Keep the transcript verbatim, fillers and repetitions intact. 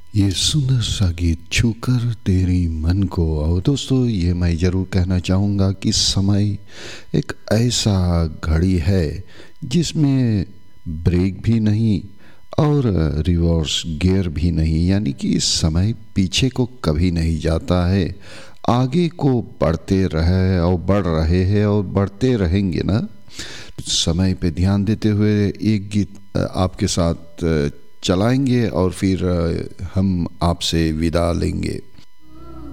ये सुंदर सा गीत छूकर तेरी मन को। और दोस्तों, ये मैं ज़रूर कहना चाहूँगा कि समय एक ऐसा घड़ी है जिसमें ब्रेक भी नहीं और रिवर्स गियर भी नहीं, यानी कि समय पीछे को कभी नहीं जाता है, आगे को बढ़ते रहे और बढ़ रहे हैं और बढ़ते रहेंगे ना। समय पे ध्यान देते हुए एक गीत अ, आपके साथ अ, चलाएंगे और फिर अ, हम आपसे विदा लेंगे।